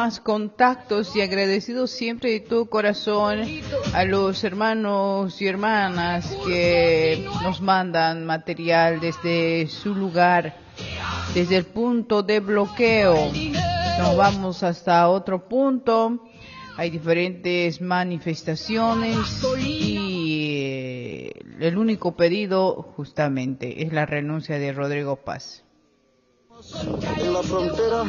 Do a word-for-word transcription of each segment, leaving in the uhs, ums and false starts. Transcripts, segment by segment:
Más contactos y agradecidos siempre de todo corazón a los hermanos y hermanas que nos mandan material desde su lugar, desde el punto de bloqueo. Nos vamos hasta otro punto, hay diferentes manifestaciones y el único pedido justamente es la renuncia de Rodrigo Paz. En la frontera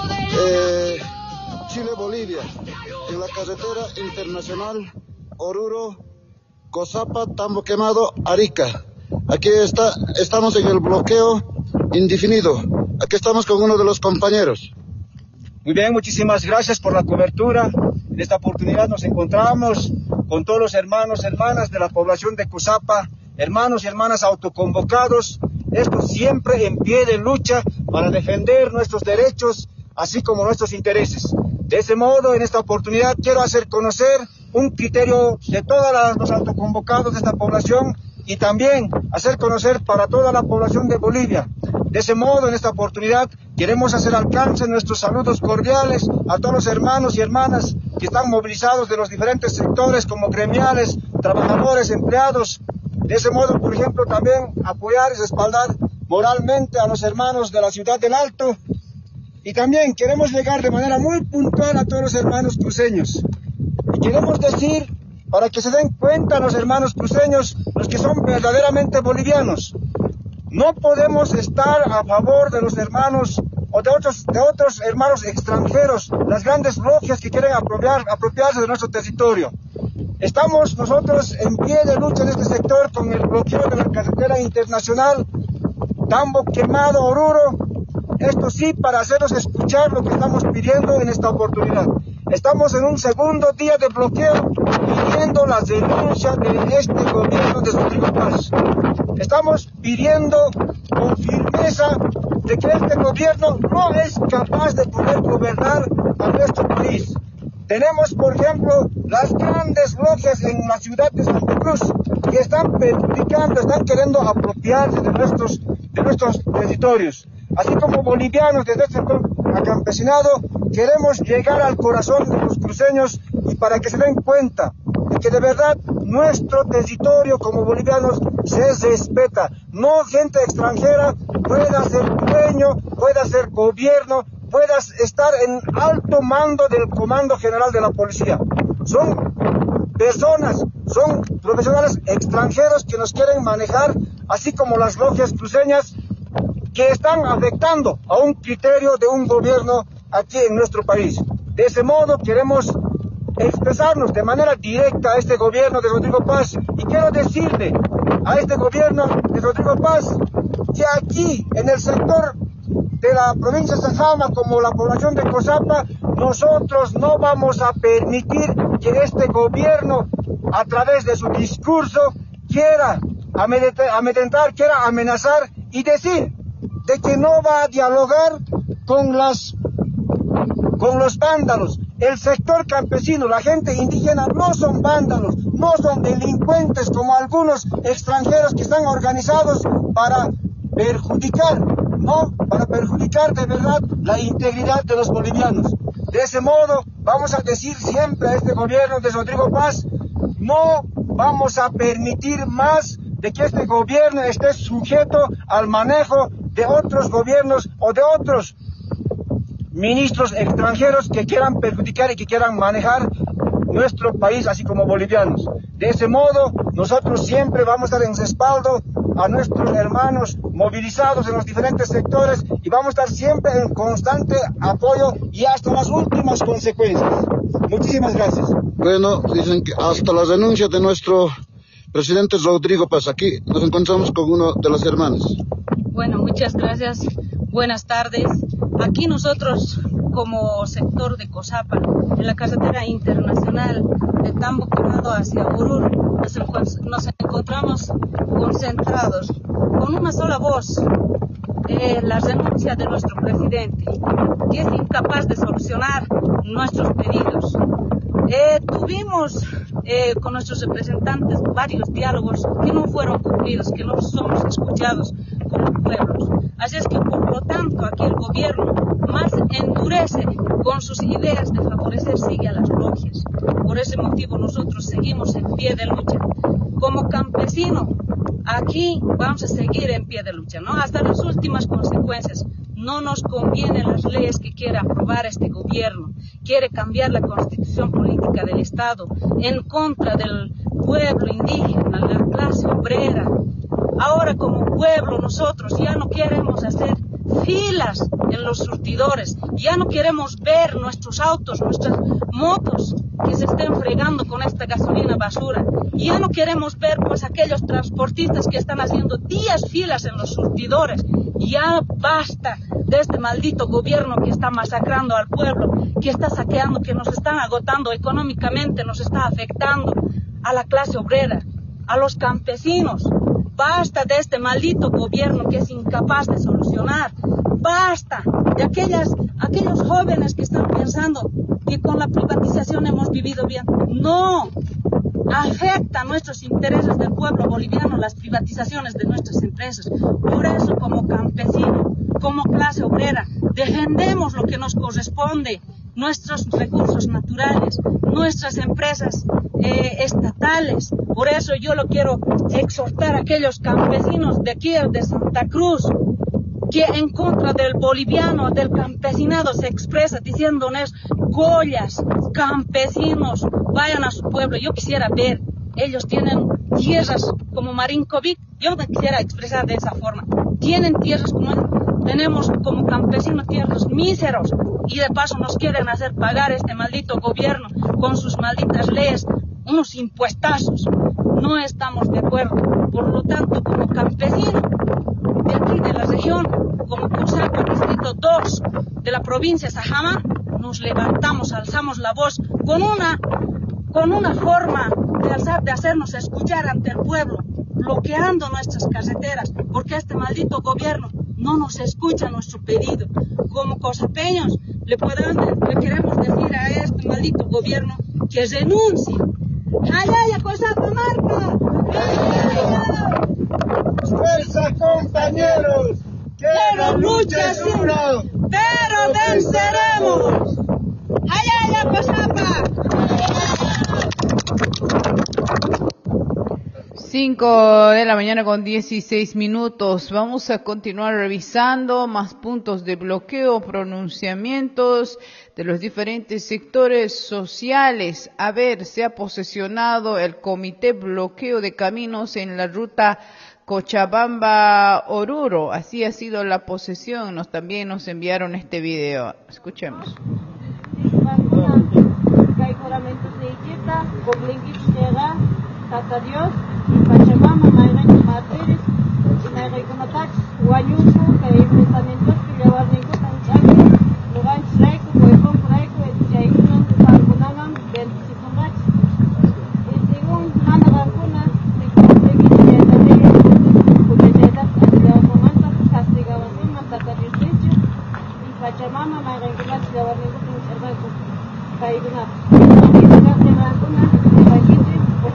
eh, Chile-Bolivia, en la carretera internacional Oruro, Cozapa, Tambo Quemado, Arica. Aquí está, estamos en el bloqueo indefinido. Aquí estamos con uno de los compañeros. Muy bien, muchísimas gracias por la cobertura. En esta oportunidad nos encontramos con todos los hermanos y hermanas de la población de Cozapa, hermanos y hermanas autoconvocados, estos siempre en pie de lucha para defender nuestros derechos, así como nuestros intereses. De ese modo, en esta oportunidad quiero hacer conocer un criterio de todos los autoconvocados de esta población y también hacer conocer para toda la población de Bolivia. De ese modo, en esta oportunidad, queremos hacer alcance nuestros saludos cordiales a todos los hermanos y hermanas que están movilizados de los diferentes sectores como gremiales, trabajadores, empleados. De ese modo, por ejemplo, también apoyar y respaldar moralmente a los hermanos de la ciudad del Alto. Y también queremos llegar de manera muy puntual a todos los hermanos cruceños. Y queremos decir, para que se den cuenta los hermanos cruceños, los que son verdaderamente bolivianos, no podemos estar a favor de los hermanos o de otros, de otros hermanos extranjeros, las grandes logias que quieren apropiar, apropiarse de nuestro territorio. Estamos nosotros en pie de lucha en este sector con el bloqueo de la carretera internacional Tambo Quemado, Oruro. Esto sí, para hacernos escuchar lo que estamos pidiendo en esta oportunidad. Estamos en un segundo día de bloqueo pidiendo la denuncia de este gobierno de Rodrigo Paz. Estamos pidiendo con firmeza de que este gobierno no es capaz de poder gobernar a nuestro país. Tenemos, por ejemplo, las grandes logias en la ciudad de Santa Cruz que están perjudicando, están queriendo apropiarse de nuestros, de nuestros territorios. Así como bolivianos desde este sector acampesinado, queremos llegar al corazón de los cruceños y para que se den cuenta de que de verdad nuestro territorio como bolivianos se respeta. No gente extranjera pueda ser dueño, pueda ser gobierno, pueda estar en alto mando del Comando General de la Policía. Son personas, son profesionales extranjeros que nos quieren manejar, así como las logias cruceñas, que están afectando a un criterio de un gobierno aquí en nuestro país. De ese modo queremos expresarnos de manera directa a este gobierno de Rodrigo Paz y quiero decirle a este gobierno de Rodrigo Paz que aquí en el sector de la provincia de Sajama como la población de Cozapa, nosotros no vamos a permitir que este gobierno a través de su discurso quiera amedrentar, quiera amenazar y decir de que no va a dialogar con las con los vándalos. El sector campesino, la gente indígena no son vándalos, no son delincuentes como algunos extranjeros que están organizados para perjudicar, no, para perjudicar de verdad la integridad de los bolivianos. De ese modo, vamos a decir siempre a este gobierno de Rodrigo Paz, no vamos a permitir más de que este gobierno esté sujeto al manejo de otros gobiernos o de otros ministros extranjeros que quieran perjudicar y que quieran manejar nuestro país, así como bolivianos. De ese modo, nosotros siempre vamos a estar en respaldo a nuestros hermanos movilizados en los diferentes sectores y vamos a estar siempre en constante apoyo y hasta las últimas consecuencias. Muchísimas gracias. Bueno, dicen que hasta la renuncia de nuestro presidente Rodrigo Paz. Aquí nos encontramos con uno de los hermanos. Bueno, muchas gracias. Buenas tardes. Aquí nosotros, como sector de Cozapa, en la carretera internacional de Tambo Quemado hacia Oruro, nos, nos encontramos concentrados con una sola voz, eh, la renuncia de nuestro presidente, que es incapaz de solucionar nuestros pedidos. Eh, tuvimos eh, con nuestros representantes varios diálogos que no fueron cumplidos, que no somos escuchados por los pueblos. Así es que por lo tanto, aquí el gobierno más endurece con sus ideas de favorecer, sigue a las logias. Por ese motivo nosotros seguimos en pie de lucha. Como campesino, aquí vamos a seguir en pie de lucha, ¿no? Hasta las últimas consecuencias. No nos convienen las leyes que quiere aprobar este gobierno. Quiere cambiar la constitución política del Estado en contra del pueblo indígena, la clase obrera. Ahora como pueblo nosotros ya no queremos hacer filas en los surtidores, ya no queremos ver nuestros autos, nuestras motos que se estén fregando con esta gasolina basura, ya no queremos ver pues aquellos transportistas que están haciendo días filas en los surtidores. Ya basta de este maldito gobierno que está masacrando al pueblo, que está saqueando, que nos están agotando económicamente, nos está afectando a la clase obrera, a los campesinos. Basta de este maldito gobierno que es incapaz de solucionar. Basta de aquellas, aquellos jóvenes que están pensando que con la privatización hemos vivido bien. No, afecta nuestros intereses del pueblo boliviano las privatizaciones de nuestras empresas. Por eso, como campesino, como clase obrera, defendemos lo que nos corresponde, nuestros recursos naturales, nuestras empresas eh, estatales. Por eso yo lo quiero exhortar a aquellos campesinos de aquí, de Santa Cruz, que en contra del boliviano, del campesinado, se expresa diciéndonos: Goyas, campesinos, vayan a su pueblo. Yo quisiera ver, ellos tienen tierras como Marinkovic, yo me quisiera expresar de esa forma. Tienen tierras como tenemos como campesinos, tierras míseros, y de paso nos quieren hacer pagar este maldito gobierno con sus malditas leyes, unos impuestazos. No estamos de acuerdo. Por lo tanto, como campesino de aquí de la región, como Cusapa, distrito dos de la provincia de Sajama, nos levantamos, alzamos la voz con una, con una forma de, alzar, de hacernos escuchar ante el pueblo, bloqueando nuestras carreteras, porque este maldito gobierno no nos escucha nuestro pedido. Como cosapeños, le, puedan, le queremos decir a este maldito gobierno que renuncie. ¡Ay, ay, Cosapa marca! ¡Fuerza, compañeros! ¡Que la lucha es dura! ¡Pero venceremos! ¡Ay, ay, Cosapa! cinco de la mañana con dieciséis minutos. Vamos a continuar revisando más puntos de bloqueo, pronunciamientos de los diferentes sectores sociales. A ver, se ha posesionado el Comité Bloqueo de Caminos en la ruta Cochabamba-Oruro. Así ha sido la posesión. Nos también nos enviaron este video. Escuchemos. Tata Dios, Pachamama, Mayreño Materes, Mayreño Matax, Guayuco, que hay pensamientos que llevar Nico Tanchaco, Lugan Shrek, Huevón Freco, Chayuno, Tangunanan, veinticinco Rach. Y según Nana Vacuna, se conseguí que ya también, porque ya está castigado con alta, castigado con una Tata Dios Dicho, y Pachamama, Mayreño Matax, llevar Nico Tanchaco, Caiguna. Y Tata de Vacuna, de Vaquite,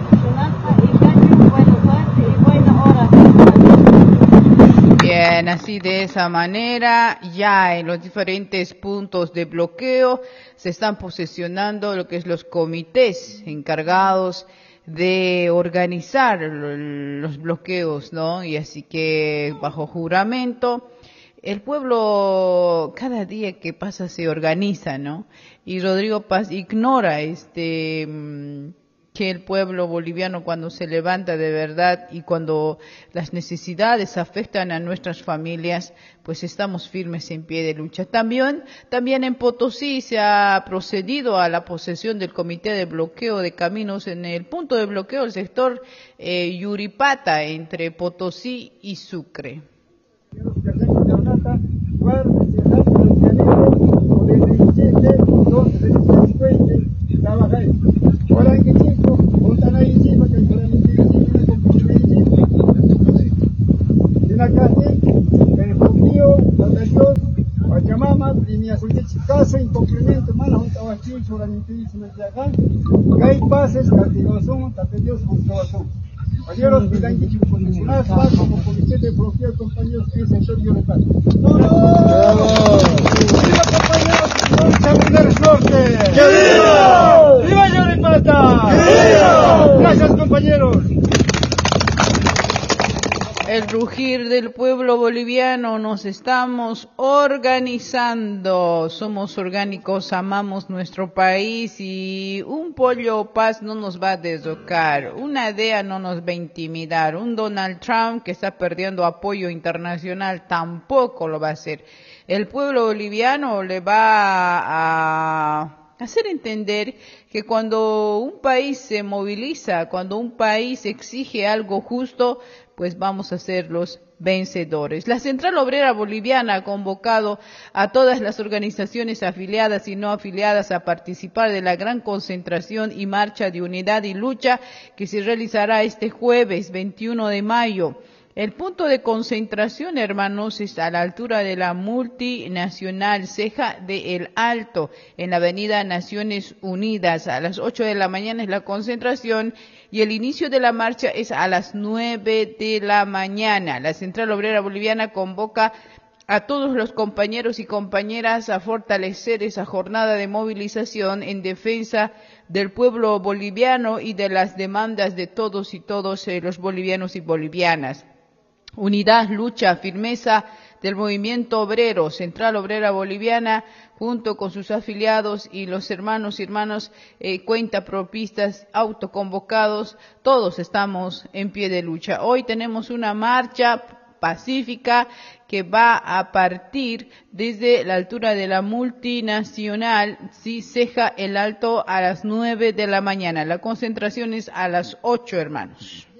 Bien, así de esa manera ya en los diferentes puntos de bloqueo se están posesionando lo que es los comités encargados de organizar los bloqueos, ¿no? Y así que bajo juramento el pueblo cada día que pasa se organiza, ¿no? Y Rodrigo Paz ignora este que el pueblo boliviano cuando se levanta de verdad y cuando las necesidades afectan a nuestras familias, pues estamos firmes en pie de lucha. También, también en Potosí se ha procedido a la posesión del Comité de Bloqueo de Caminos en el punto de bloqueo del sector eh, Yuripata entre Potosí y Sucre. Caso incumplimento, mano, un tabaquín, sobre mi piso, me acá, que hay pases, castigación, tapedios, justificación. Compañeros, Pilanguichi, condicionadas como Comité de Bloqueo, compañeros, en el sector local. ¡Vamos! ¡Viva, compañeros! ¡Chamuneros Norte! ¡Viva! ¡Viva Yoripata! ¡Viva! Gracias, compañeros. El rugir del pueblo boliviano, nos estamos organizando, somos orgánicos, amamos nuestro país y un pollo paz no nos va a deslocar, una D E A no nos va a intimidar, un Donald Trump que está perdiendo apoyo internacional tampoco lo va a hacer. El pueblo boliviano le va a hacer entender que cuando un país se moviliza, cuando un país exige algo justo, pues vamos a ser los vencedores. La Central Obrera Boliviana ha convocado a todas las organizaciones afiliadas y no afiliadas a participar de la gran concentración y marcha de unidad y lucha que se realizará este jueves veintiuno de mayo. El punto de concentración, hermanos, es a la altura de la multinacional Ceja de El Alto, en la avenida Naciones Unidas. A las ocho de la mañana es la concentración y el inicio de la marcha es a las nueve de la mañana. La Central Obrera Boliviana convoca a todos los compañeros y compañeras a fortalecer esa jornada de movilización en defensa del pueblo boliviano y de las demandas de todos y todos eh, los bolivianos y bolivianas. Unidad, lucha, firmeza del movimiento obrero, Central Obrera Boliviana, junto con sus afiliados y los hermanos y hermanas eh, cuentapropistas autoconvocados, todos estamos en pie de lucha. Hoy tenemos una marcha pacífica que va a partir desde la altura de la multinacional, sí, Ceja El Alto, a las nueve de la mañana. La concentración es a las ocho, hermanos.